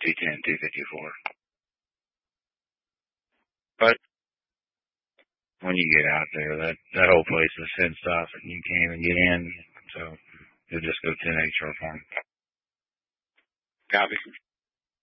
210, 254. But when you get out there, that whole place is fenced off and you can't even get in. So you'll just go 10 HR farm. Copy.